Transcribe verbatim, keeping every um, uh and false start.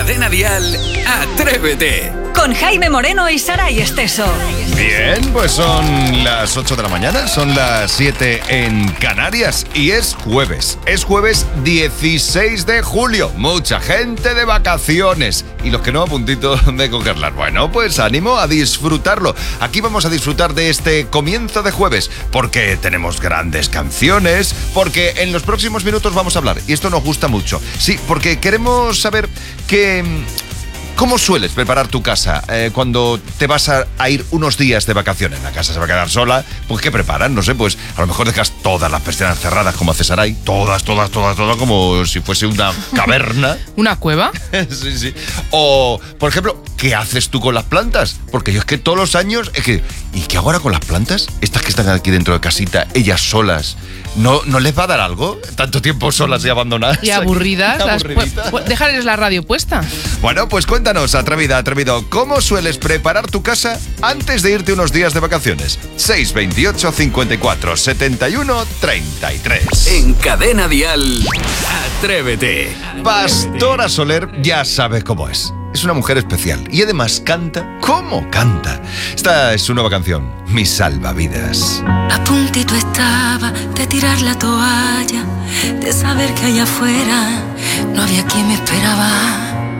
Cadena Dial, Atrévete. Con Jaime Moreno y Saray Esteso. Bien, pues son las ocho de la mañana, son las siete en Canarias y es jueves. Es jueves dieciséis de julio. Mucha gente de vacaciones y los que no a puntito de cogerlas. Bueno, pues ánimo a disfrutarlo. Aquí vamos a disfrutar de este comienzo de jueves porque tenemos grandes canciones, porque en los próximos minutos vamos a hablar y esto nos gusta mucho. Sí, porque queremos saber que... ¿Cómo sueles preparar tu casa eh, cuando te vas a, a ir unos días de vacaciones? La casa se va a quedar sola, pues ¿qué preparan? No sé, pues a lo mejor dejas todas las persianas cerradas como hace Saray. Todas, todas, todas, todas, como si fuese una caverna. ¿Una cueva? Sí, sí. O, por ejemplo, ¿qué haces tú con las plantas? Porque yo es que todos los años... Es que, ¿y qué hago ahora con las plantas? Estas que están aquí dentro de casita, ellas solas... ¿No, ¿No les va a dar algo? Tanto tiempo solas y abandonadas. Y aburridas. Y las aburriditas. pu- pu- déjales la radio puesta. Bueno, pues cuéntanos, atrevida, atrevido, ¿cómo sueles preparar tu casa antes de irte unos días de vacaciones? seis veintiocho, cincuenta y cuatro, setenta y uno, treinta y tres. En Cadena Dial, Atrévete. Pastora Soler ya sabe cómo es. Es una mujer especial y además canta. ¿Cómo canta? Esta es su nueva canción, Mi Salvavidas. A puntito estaba de tirar la toalla, de saber que allá afuera no había quien me esperaba.